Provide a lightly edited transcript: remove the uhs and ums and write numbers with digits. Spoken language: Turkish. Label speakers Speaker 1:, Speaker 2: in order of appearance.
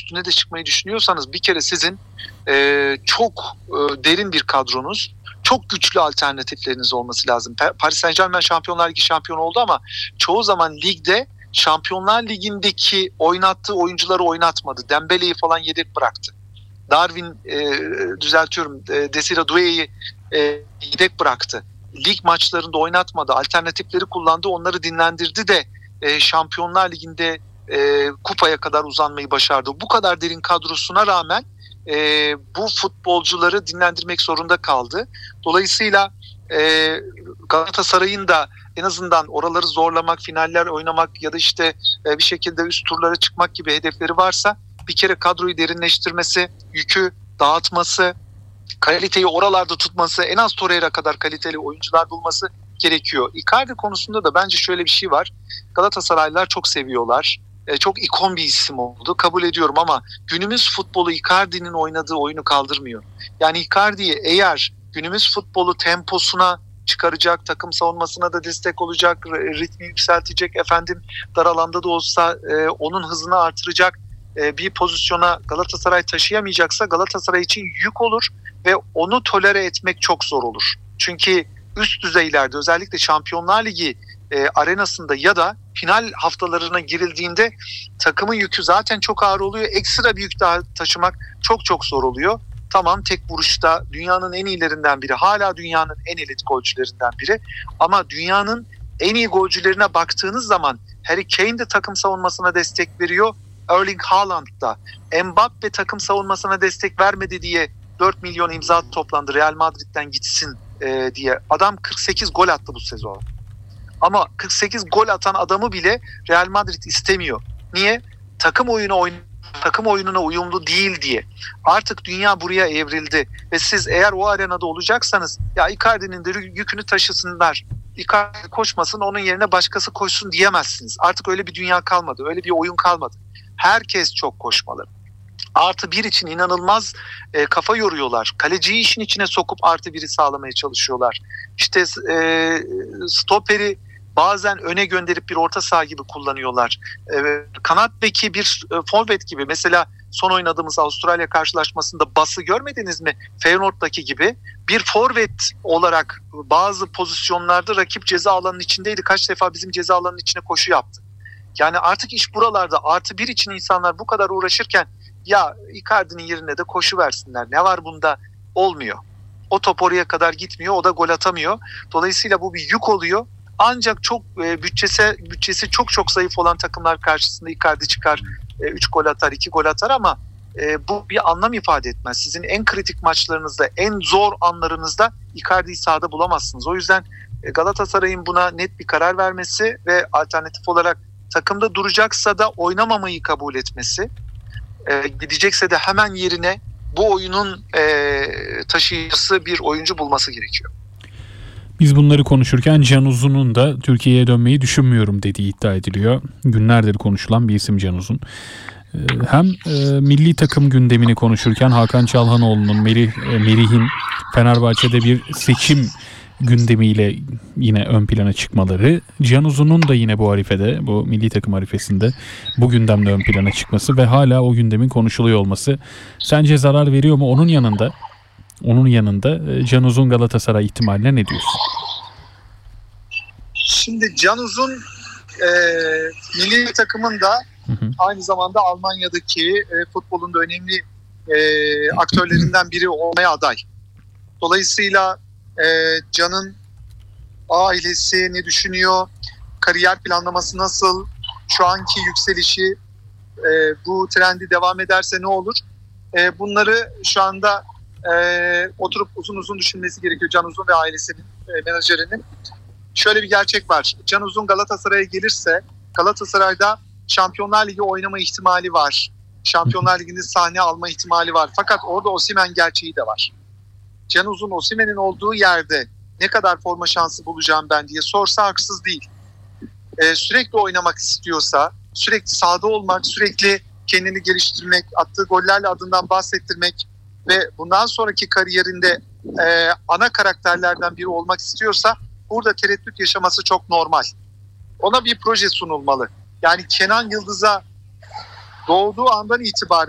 Speaker 1: üstüne de çıkmayı düşünüyorsanız bir kere sizin çok derin bir kadronuz, çok güçlü alternatifleriniz olması lazım. Paris Saint-Germain Şampiyonlar Ligi şampiyonu oldu ama çoğu zaman ligde Şampiyonlar Ligi'ndeki oynattığı oyuncuları oynatmadı. Dembele'yi falan yedek bıraktı. Desire Doué'yi yedek bıraktı. Lig maçlarında oynatmadı. Alternatifleri kullandı. Onları dinlendirdi de Şampiyonlar Ligi'nde kupaya kadar uzanmayı başardı. Bu kadar derin kadrosuna rağmen bu futbolcuları dinlendirmek zorunda kaldı. Dolayısıyla Galatasaray'ın da en azından oraları zorlamak, finaller oynamak ya da işte bir şekilde üst turlara çıkmak gibi hedefleri varsa bir kere kadroyu derinleştirmesi, yükü dağıtması, kaliteyi oralarda tutması, en az Torreira kadar kaliteli oyuncular bulması gerekiyor. Icardi konusunda da bence şöyle bir şey var. Galatasaraylılar çok seviyorlar. Çok ikon bir isim oldu. Kabul ediyorum ama günümüz futbolu Icardi'nin oynadığı oyunu kaldırmıyor. Yani Icardi'yi eğer günümüz futbolu temposuna çıkaracak, takım savunmasına da destek olacak, ritmi yükseltecek, dar alanda da olsa onun hızını artıracak bir pozisyona Galatasaray taşıyamayacaksa Galatasaray için yük olur ve onu tolere etmek çok zor olur. Çünkü üst düzeylerde özellikle Şampiyonlar Ligi arenasında ya da final haftalarına girildiğinde takımın yükü zaten çok ağır oluyor. Ekstra bir yük daha taşımak çok çok zor oluyor. Tamam, tek vuruşta dünyanın en iyilerinden biri, hala dünyanın en elit golcülerinden biri ama dünyanın en iyi golcülerine baktığınız zaman Harry Kane de takım savunmasına destek veriyor. Erling Haaland da. Mbappe takım savunmasına destek vermedi diye 4 milyon imza toplandı Real Madrid'den gitsin diye. Adam 48 gol attı bu sezon. Ama 48 gol atan adamı bile Real Madrid istemiyor. Niye? Takım oyununa uyumlu değil diye. Artık dünya buraya evrildi ve siz eğer o arenada olacaksanız ya Icardi'nin de yükünü taşısınlar. Icardi koşmasın, onun yerine başkası koşsun diyemezsiniz. Artık öyle bir dünya kalmadı. Öyle bir oyun kalmadı. Herkes çok koşmalı. Artı bir için inanılmaz kafa yoruyorlar. Kaleciyi işin içine sokup artı biri sağlamaya çalışıyorlar. İşte stoperi bazen öne gönderip bir orta saha gibi kullanıyorlar. Kanat beki bir forvet gibi. Mesela son oynadığımız Avustralya karşılaşmasında Bas'ı görmediniz mi? Feyenoord'daki gibi bir forvet olarak bazı pozisyonlarda rakip ceza alanının içindeydi. Kaç defa bizim ceza alanının içine koşu yaptı. Yani artık iş buralarda. Artı bir için insanlar bu kadar uğraşırken ya Icardi'nin yerine de koşu versinler. Ne var bunda? Olmuyor. O top oraya kadar gitmiyor. O da gol atamıyor. Dolayısıyla bu bir yük oluyor. Ancak çok bütçesi çok çok zayıf olan takımlar karşısında Icardi çıkar, 3 gol atar, 2 gol atar ama bu bir anlam ifade etmez. Sizin en kritik maçlarınızda, en zor anlarınızda Icardi'yi sahada bulamazsınız. O yüzden Galatasaray'ın buna net bir karar vermesi ve alternatif olarak takımda duracaksa da oynamamayı kabul etmesi, gidecekse de hemen yerine bu oyunun taşıyıcısı bir oyuncu bulması gerekiyor.
Speaker 2: Biz bunları konuşurken Can Uzun'un da Türkiye'ye dönmeyi düşünmüyorum dediği iddia ediliyor. Günlerdir konuşulan bir isim Can Uzun. Hem milli takım gündemini konuşurken Hakan Çalhanoğlu'nun, Merih'in Fenerbahçe'de bir seçim gündemiyle yine ön plana çıkmaları, Can Uzun'un da yine bu arifede, bu milli takım arifesinde bu gündemde ön plana çıkması ve hala o gündemin konuşuluyor olması sence zarar veriyor mu? Onun yanında Can Uzun Galatasaray ihtimaline ne diyorsun?
Speaker 1: Şimdi Can Uzun milli takımın da aynı zamanda Almanya'daki futbolun da önemli aktörlerinden biri olmaya aday. Dolayısıyla Can'ın ailesi ne düşünüyor? Kariyer planlaması nasıl? Şu anki yükselişi, bu trendi devam ederse ne olur? Bunları şu anda oturup uzun uzun düşünmesi gerekiyor Can Uzun ve ailesinin, menajerinin. Şöyle bir gerçek var. Can Uzun Galatasaray'a gelirse Galatasaray'da Şampiyonlar Ligi oynama ihtimali var. Şampiyonlar Ligi'nin sahne alma ihtimali var. Fakat orada Osimhen gerçeği de var. Can Uzun Osimhen'in olduğu yerde ne kadar forma şansı bulacağım ben diye sorsa haksız değil. Sürekli oynamak istiyorsa, sürekli sahada olmak, sürekli kendini geliştirmek, attığı gollerle adından bahsettirmek ve bundan sonraki kariyerinde ana karakterlerden biri olmak istiyorsa burada tereddüt yaşaması çok normal. Ona bir proje sunulmalı. Yani Kenan Yıldız'a doğduğu andan itibaren